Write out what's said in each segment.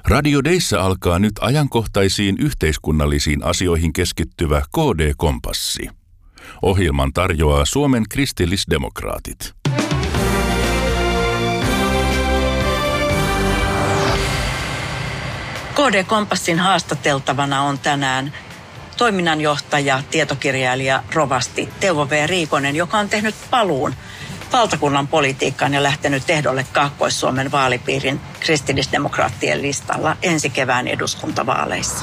Radio Deissä alkaa nyt ajankohtaisiin yhteiskunnallisiin asioihin keskittyvä KD-kompassi. Ohjelman tarjoaa Suomen kristillisdemokraatit. KD-kompassin haastateltavana on tänään toiminnanjohtaja, tietokirjailija, rovasti Teuvo V. Riikonen, joka on tehnyt paluun valtakunnan politiikkaan ja lähtenyt ehdolle Kaakkois-Suomen vaalipiirin kristillisdemokraattien listalla ensi kevään eduskuntavaaleissa.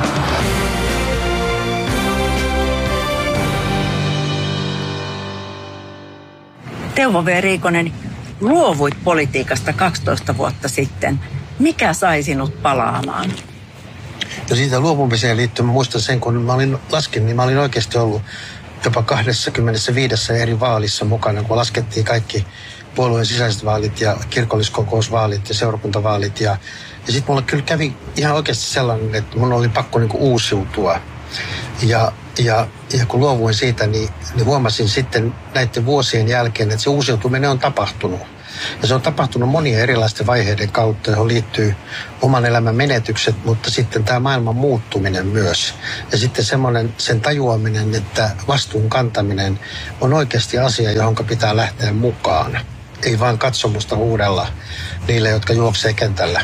Teuvo V. Riikonen, luovuit politiikasta 12 vuotta sitten. Mikä sai sinut palaamaan? Ja siitä luopumiseen liittyen mä muistan sen, kun mä laskin, niin mä olin oikeasti ollut jopa 25 eri vaalissa mukana, kun laskettiin kaikki puolueen sisäiset vaalit ja kirkolliskokousvaalit ja seurakuntavaalit. Ja sitten mulla kyllä kävi ihan oikeasti sellainen, että mun oli pakko niinku uusiutua. Ja kun luovuin siitä, niin huomasin sitten näiden vuosien jälkeen, että se uusiutuminen on tapahtunut. Ja se on tapahtunut monien erilaisten vaiheiden kautta, johon liittyy oman elämän menetykset, mutta sitten tämä maailman muuttuminen myös. Ja sitten semmoinen sen tajuaminen, että vastuun kantaminen on oikeasti asia, johon pitää lähteä mukaan. Ei vain katsomusta huudella niille, jotka juoksee kentällä.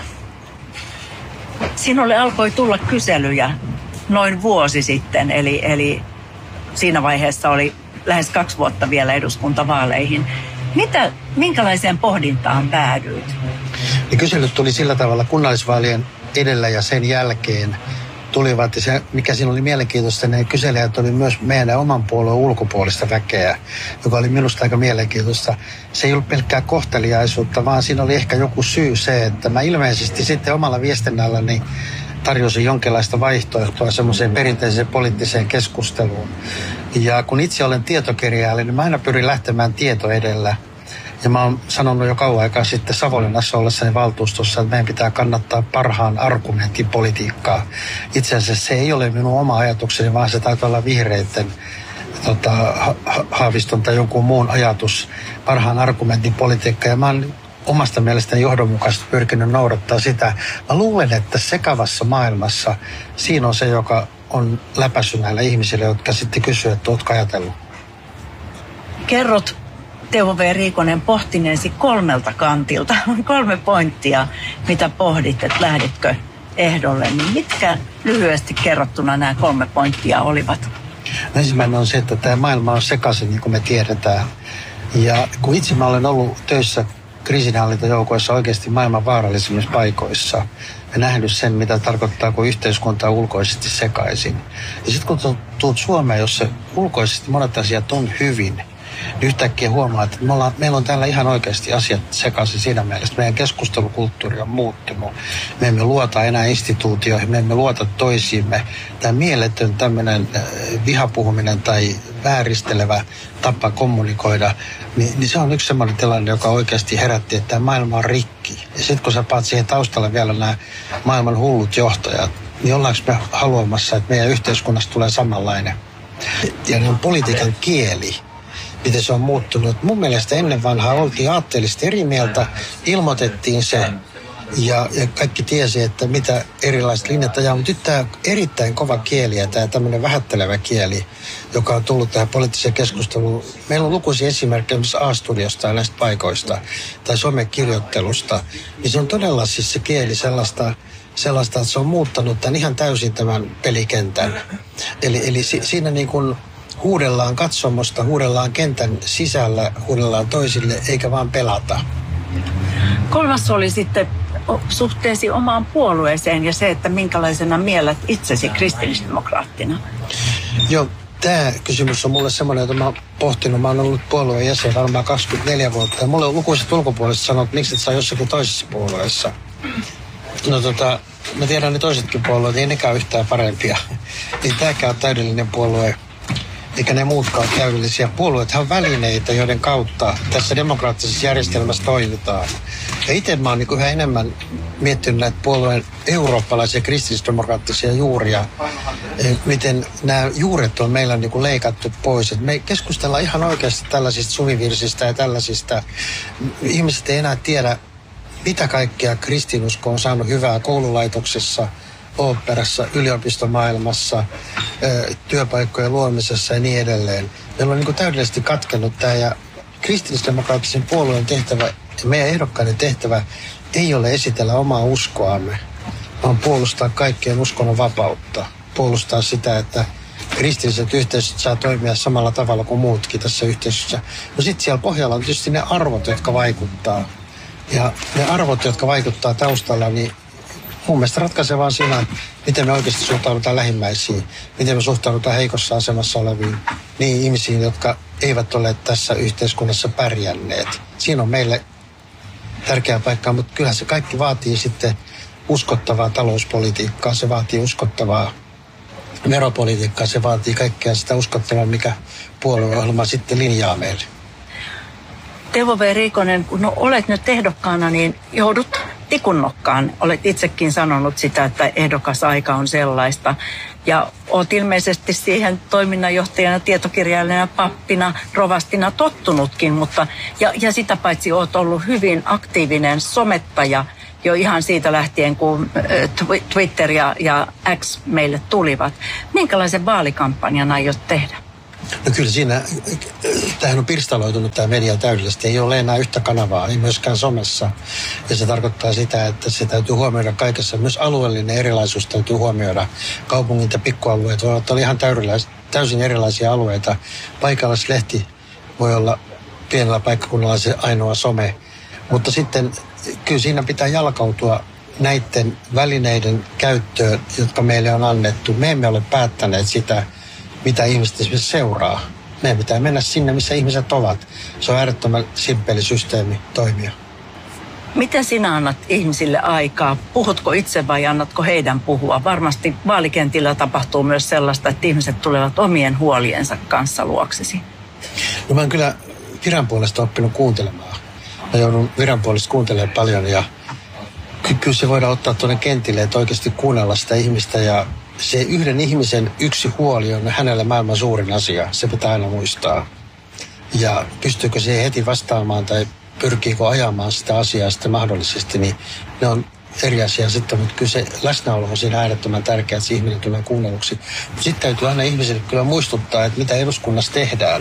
Sinulle alkoi tulla kyselyjä noin vuosi sitten, eli siinä vaiheessa oli lähes 2 vuotta vielä eduskuntavaaleihin. Minkälaiseen pohdintaan päädyit? Niin kyselyt tuli sillä tavalla kunnallisvaalien edellä ja sen jälkeen tulivat. Ja se, mikä siinä oli mielenkiintoista, ne kyselijät oli myös meidän oman puolueen ulkopuolista väkeä, joka oli minusta aika mielenkiintoista. Se ei ollut pelkkää kohteliaisuutta, vaan siinä oli ehkä joku syy se, että mä ilmeisesti sitten omalla viestinnälläni tarjosin jonkinlaista vaihtoehtoa semmoiseen perinteiseen poliittiseen keskusteluun. Ja kun itse olen tietokirjailija, niin mä aina pyrin lähtemään tieto edellä. Ja mä oon sanonut jo kauan aikaa sitten Savonlinnassa ollessani valtuustossa, että meidän pitää kannattaa parhaan argumentin politiikkaa. Itse asiassa se ei ole minun oma ajatukseni, vaan se taitaa olla vihreiden Haaviston tai jonkun muun ajatus, parhaan argumentin politiikka. Ja mä oon omasta mielestäni johdonmukaisesti pyrkinyt noudattaa sitä. Mä luulen, että sekavassa maailmassa siinä on se, joka on läpäissyt näillä ihmisille, jotka sitten kysyy, että ootko ajatellut. Kerrot, Teuvo V. Riikonen, pohtineesi 3 kantilta. On 3 pointtia, mitä pohdit, että lähdetkö ehdolle. Niin mitkä lyhyesti kerrottuna nämä 3 pointtia olivat? Ensimmäinen on se, että tämä maailma on sekaisin, niin kuin me tiedetään. Ja kun itse mä olen ollut töissä kriisinhallintajoukoissa oikeasti maailman vaarallisimmissa paikoissa ja nähnyt sen, mitä tarkoittaa, kun yhteiskunta on ulkoisesti sekaisin. Ja sitten kun tulet Suomeen, jossa ulkoisesti monet asiat on hyvin, niin yhtäkkiä huomaa, että meillä on täällä ihan oikeasti asiat sekaisin siinä mielessä. Meidän keskustelukulttuuri on muuttunut. Me emme luota enää instituutioihin, me emme luota toisiimme. Tämä mieletön tämmöinen vihapuhuminen tai vääristelevä tapa kommunikoida, niin se on yksi sellainen tilanne, joka oikeasti herätti, että tämä maailma on rikki. Ja sitten kun sä paat siihen taustalle vielä nämä maailman hullut johtajat, niin ollaanko me haluamassa, että meidän yhteiskunnasta tulee samanlainen. Ja niin politiikan kieli, miten se on muuttunut. Mun mielestä ennen vanhaa oltiin aatteellisesti eri mieltä, ilmoitettiin se ja kaikki tiesi, että mitä erilaiset linjat ajaa. Mutta nyt tämä erittäin kova kieli ja tämä tämmöinen vähättelevä kieli, joka on tullut tähän poliittiseen keskusteluun. Meillä on lukuisia esimerkkejä myös A-studiosta ja näistä paikoista tai somekirjoittelusta. Niin se on todella siis se kieli sellaista, että se on muuttanut tämän ihan täysin tämän pelikentän. Eli siinä niin kuin huudellaan katsomosta, huudellaan kentän sisällä, huudellaan toisille, eikä vaan pelata. 3 oli sitten suhteesi omaan puolueeseen ja se, että minkälaisena miellet itsesi kristillisdemokraattina. Joo, tämä kysymys on mulle semmoinen, jota mä oon pohtinut. Mä oon ollut puolueen jäsen varmaan 24 vuotta. Ja mulle lukuiset ulkopuoliset sanoo, että miksi et saa jossakin toisessa puolueessa. No mä tiedän ne toisetkin puolueet, ei nekään yhtään parempia. Ei tääkään ole täydellinen puolue. Eikä ne muutkaan ole täydellisiä. Puolueethan on välineitä, joiden kautta tässä demokraattisessa järjestelmässä toimitaan. Ja itse mä oon yhä enemmän miettinyt näitä puolueen eurooppalaisia kristillisdemokraattisia juuria. Miten nämä juuret on meillä leikattu pois. Et me keskustellaan ihan oikeasti tällaisista suvivirsistä ja tällaisista. Ihmiset ei enää tiedä mitä kaikkea kristinusko on saanut hyvää koululaitoksessa, oopperassa, yliopistomaailmassa, työpaikkojen luomisessa ja niin edelleen. Meillä on niin kuin täydellisesti katkennut tämä, ja kristillisdemokraattisen puolueen tehtävä ja meidän ehdokkaiden tehtävä ei ole esitellä omaa uskoamme, vaan puolustaa kaikkien uskonnon vapautta. Puolustaa sitä, että kristilliset yhteisöt saa toimia samalla tavalla kuin muutkin tässä yhteisössä. No sitten siellä pohjalla on tietysti ne arvot, jotka vaikuttaa. Ja ne arvot, jotka vaikuttaa taustalla, niin mun mielestä ratkaisevaa siinä, miten me oikeasti suhtaudutaan lähimmäisiin, miten me suhtaudutaan heikossa asemassa oleviin, niin ihmisiin, jotka eivät ole tässä yhteiskunnassa pärjänneet. Siinä on meille tärkeä paikka, mutta kyllä se kaikki vaatii sitten uskottavaa talouspolitiikkaa, se vaatii uskottavaa veropolitiikkaa, se vaatii kaikkea sitä uskottavaa, mikä puolueohjelma sitten linjaa meille. Teuvo V. Riikonen, kun olet nyt ehdokkaana, niin joudut tikunnokkaan. Olet itsekin sanonut sitä, että ehdokasaika on sellaista. Ja olet ilmeisesti siihen toiminnanjohtajana, tietokirjailijana, pappina, rovastina tottunutkin, mutta ja sitä paitsi olet ollut hyvin aktiivinen somettaja jo ihan siitä lähtien, kun Twitter ja X meille tulivat. Minkälaisen vaalikampanjan aiot tehdä? No kyllä siinä, tämähän on pirstaloitunut tämä media täydellisesti. Ei ole enää yhtä kanavaa, ei myöskään somessa. Ja se tarkoittaa sitä, että se täytyy huomioida kaikessa. Myös alueellinen erilaisuus täytyy huomioida. Kaupungit ja pikkualueet voivat olla ihan täysin erilaisia alueita. Paikallislehti voi olla pienellä paikkakunnalla se ainoa some. Mutta sitten kyllä siinä pitää jalkautua näiden välineiden käyttöön, jotka meille on annettu. Me emme ole päättäneet sitä, mitä ihmiset esimerkiksi seuraa. Meidän pitää mennä sinne, missä ihmiset ovat. Se on äärettömän simppeli systeemi toimia. Miten sinä annat ihmisille aikaa? Puhutko itse vai annatko heidän puhua? Varmasti vaalikentillä tapahtuu myös sellaista, että ihmiset tulevat omien huoliensa kanssa luoksesi. No mä oon kyllä viran puolesta oppinut kuuntelemaan. Mä joudun viran puolesta kuuntelemaan paljon ja kyllä se voidaan ottaa tuonne kentille, että oikeasti kuunnella sitä ihmistä ja se yhden ihmisen yksi huoli on hänelle maailman suurin asia. Se pitää aina muistaa. Ja pystyykö siihen heti vastaamaan tai pyrkiikö ajamaan sitä asiaa sitten mahdollisesti, niin ne on eri asia sitten. Mutta kyllä se läsnäolo on siinä äärettömän tärkeää, että se ihminen tulee kuunnelluksi. Mutta sitten täytyy aina ihmisille kyllä muistuttaa, että mitä eduskunnassa tehdään.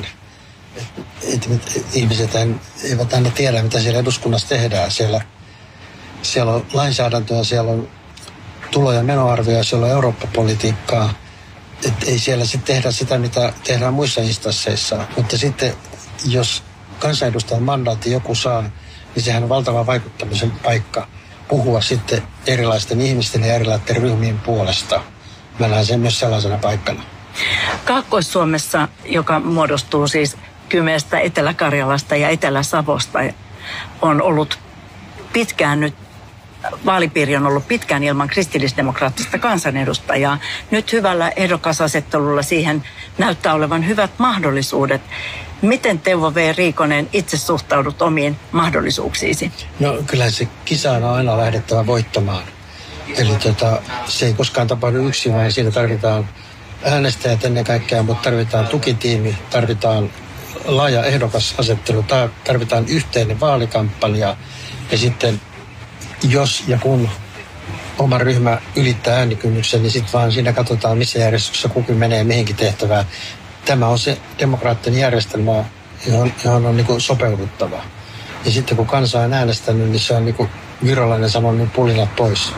Ihmiset eivät aina tiedä, mitä siellä eduskunnassa tehdään. Siellä on lainsäädäntöä, siellä on tulo- ja menoarvioja, siellä on Eurooppa-politiikkaa. Että ei siellä sitten tehdä sitä, mitä tehdään muissa instansseissa. Mutta sitten, jos kansanedustajan mandaatti joku saa, niin sehän on valtava vaikuttamisen paikka puhua sitten erilaisten ihmisten ja erilaisten ryhmien puolesta. Mä näen sen myös sellaisena paikkana. Kaakkois-Suomessa, joka muodostuu siis Kymestä, Etelä-Karjalasta ja Etelä-Savosta, on ollut pitkään nyt, vaalipiiri on ollut pitkään ilman kristillisdemokraattista kansanedustajaa. Nyt hyvällä ehdokasasettelulla siihen näyttää olevan hyvät mahdollisuudet. Miten Teuvo V. Riikonen itse suhtaudut omiin mahdollisuuksiisi? No kyllähän se kisaan on aina lähdettävä voittamaan. Eli se ei koskaan tapahdu yksin, vaan siinä tarvitaan äänestäjät ennen kaikkea, mutta tarvitaan tukitiimi, tarvitaan laaja ehdokasasettelu, tarvitaan yhteinen vaalikampanja ja sitten jos ja kun oma ryhmä ylittää äänikynnyksen, niin sitten vaan siinä katsotaan, missä järjestyksessä kukin menee mihinkin tehtävään. Tämä on se demokraattinen järjestelmä, johon on niin sopeuduttava. Ja sitten kun kansa on äänestänyt, niin se on niin kuin virolainen sanonut, niin pulinat pois.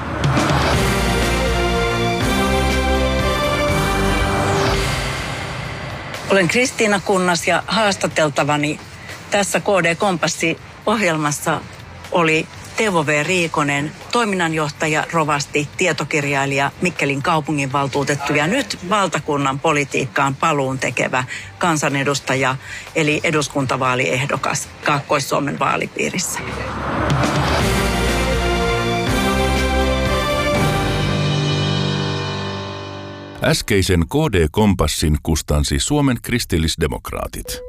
Olen Kristiina Kunnas ja haastateltavani tässä KD-kompassi-ohjelmassa oli Teuvo V. Riikonen, toiminnanjohtaja, rovasti, tietokirjailija, Mikkelin kaupunginvaltuutettu ja nyt valtakunnan politiikkaan paluun tekevä kansanedustaja eli eduskuntavaaliehdokas Kaakkois-Suomen vaalipiirissä. Äskeisen KD-kompassin kustansi Suomen kristillisdemokraatit.